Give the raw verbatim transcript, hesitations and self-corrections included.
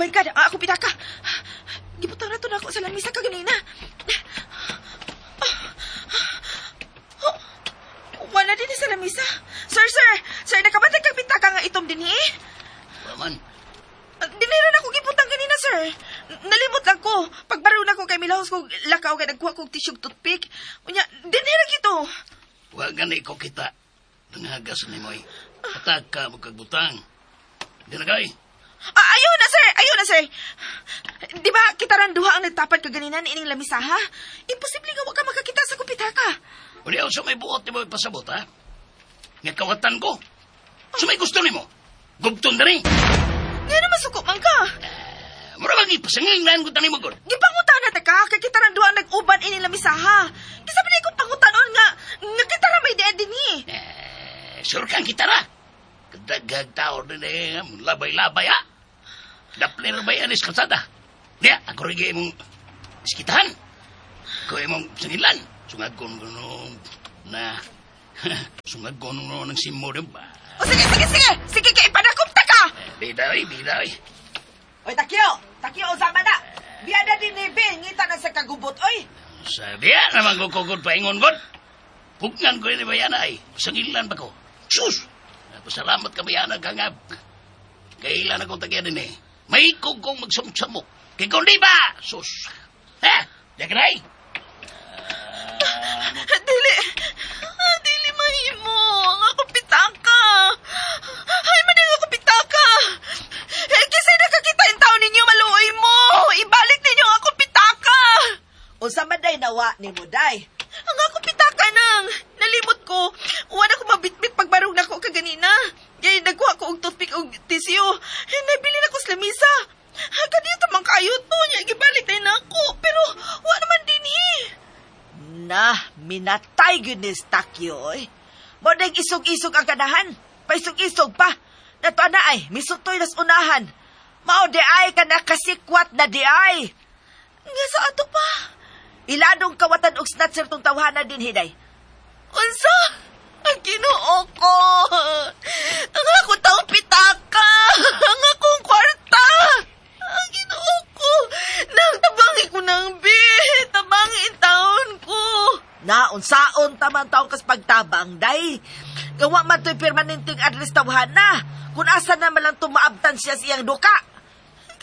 my God, ah, ako pitaka. Gibutang na to na ako sa lamisa kaganina. Oh, wala din sa lamisa. Sir, sir, sir, nakabatag kang pitaka nga itom din eh. Waman. Dinero na ko gibutang kanina, sir. Nalimot lang ko. Pagbaro na ko kay Milahos ko lakaw kay nagkuha kong tissue toothpick. Unya, dinero gito. Huwag ganay ko kita. Nangagas ni Moy. Patag ka magkagbutang. Di na kay? Ah, ayaw na, sir. Ayaw na, sir. Di ba kita ran duha ang nagtapat kaganina ni ining lamisa, ha? Imposible nga wag ka makakita sa kupitaka. Uli ako sa may buot ni Moy pasabot, ha? Nga kawatan ko. Sa may gusto ni mo. Gubton na rin. Nga naman suko man ka. Uh, Mura magipasangin ko tani mo, God. Gipangutan na ta ka. Kay kita ran duha ang nag-uban ining lamisa, ha? Kisabi na ikong pangutanon nga. Nga kita ran may dead din, eh. Uh, sure kang kita ra. Kadagag tao din eh. Labay-labay, ha? Dapler ba yan is kalsada? Diya, ako rin mong iskitahan. Ako mong sangilan. Sungag ko nung na... Sungag ko nung ng simo rin ba? O sige, sige, sige! Sige kay ipadakop ta ka! Biday, biday. Oy, Takyo! Takyo, usama na! Biyada din ni Ben, ngita na sa kagubot, oy! Sabi ya, naman ko kukod paingon, God. Pugnan ko yun, bayana ay. Sangilan ba ko? Sus! Pasalamat ka bayana ka nga. Kailan ako tagya din eh. May kukong magsumsamok. Kaya kung di ba? Sus! Ha? Diyan ka na eh? Dili! Dili mahimo! Ang ako pitaka! Ay, maning ako pitaka! Eh, kasi nakakita yung tao ninyo, maluoy mo! Ibalik ninyo ang ako pitaka! O sa maday nawa ni mo, day. Ang ako pitaka nang! Nalimot ko! Uwan ako mabitbit pagbarog na ko kaganina. Yay, nagkuha ko og toothpick og tisyo. Eh, nabili na ko sa lamisa. Kanina tamang kayo to. Yay, gibalik na na ako. Pero, uwan naman din eh. Na, minatay yun ni Takyo, oy. Modeng isog-isog ang kanahan. Paisog-isog pa. Nato na ay, misutoy nas unahan. Mao di ay ka nakasikwat na di ay. Nga sa ato pa. Ilanong kawatan og snatcher tong tawhana din, hiday. Unsa? Ang Ginoo ko. Ang ako tao pitaka. Ang akong kwarta. Ang Ginoo ko. Nang tabangi ko ng bi. Tabangi taon ko. Naunsaon taman taong kas pagtabang, day. Gawa man to'y permanenteng address tawhana. Kung asa naman lang tumaabtan siya siyang duka.